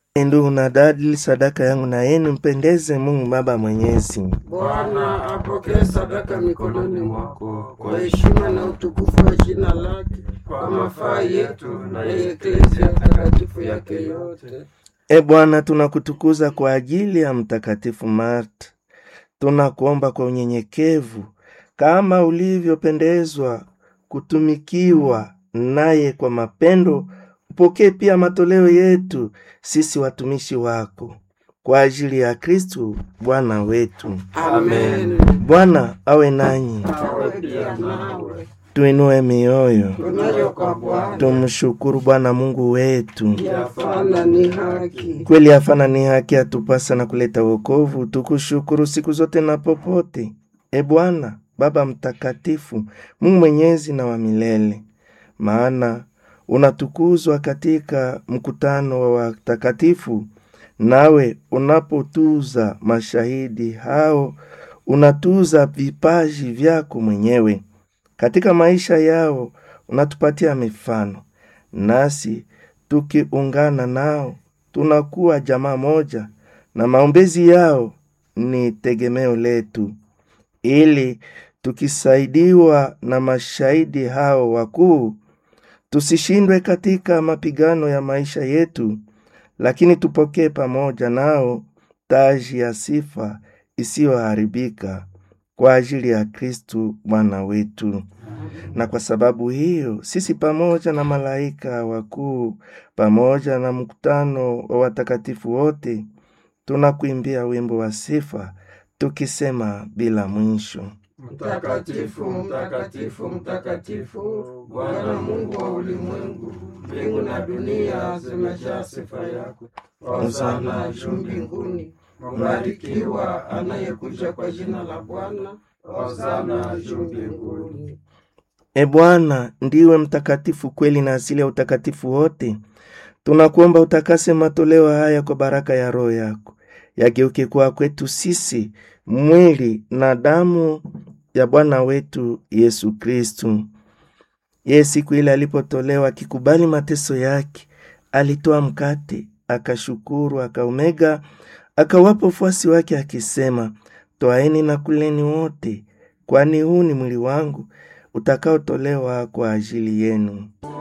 Ndugu na dada, sadaka yangu na yenu mpendeze Mungu Baba Mwenyezi. Bwana apokee sadaka mikononi mwako kwa heshima na utukufu wa jina lake, kwa mafaa yetu na Eklesia takatifu yake yote. Bwana, tunakutukuza kwa ajili ya Mtakatifu Marta. Tunakuomba kwa unyenyekevu, kama ulivyopendezwa kutumikiwa naye kwa mapendo, upokee pia matoleo yetu sisi watumishi wako, kwa ajili ya Kristo Bwana wetu. Amen. Bwana awe nanyi. Awe pia nawe. Tuinue mioyo, Tunayo kwa Bwana. tumshukuru Bwana Mungu wetu. Yafana ni haki. Kweli yafana ni haki, atupasa na kuleta wokovu. Tukushukuru siku zote na popote, Bwana Baba mtakatifu, Mungu mwenyezi na wa milele, maana unatukuzwa katika mkutano wa watakatifu. Nawe unapotuza mashahidi hao, unatuza vipaji vyako mwenyewe. Katika maisha yao unatupatia mifano, nasi tukiungana nao tunakuwa jamaa moja, na maombezi yao ni tegemeo letu, ili tukisaidiwa na mashahidi hao wakuu, tusishindwe katika mapigano ya maisha yetu, lakini tupokee pamoja nao taji ya sifa isiyoharibika kwa ajili ya Kristo Bwana wetu. Na kwa sababu hiyo, sisi pamoja na malaika wakuu, pamoja na mkutano wa watakatifu wote, tunakuimbia wimbo wa sifa, tukisema bila mwisho: Mtakatifu, mtakatifu, mtakatifu, Bwana Mungu wa ulimwengu. Mbingu na dunia zimejaa sifa yako. Hosana juu mbinguni. Mbarikiwa anayekuja kwa jina la Bwana. Hosana juu mbinguni. Bwana ndiwe mtakatifu kweli na asili ya utakatifu wote. Tunakuomba utakase matoleo haya kwa baraka ya Roho yako, yageuke kwa kwetu sisi mwili na damu ya Bwana wetu Yesu Kristu. Yeye siku ile alipotolewa akikubali mateso yake, alitoa mkate, akashukuru, akaumega, akawapa wafuasi wake akisema, toaeni na kuleni wote, kwani huu ni mwili wangu utakaotolewa kwa ajili yenu.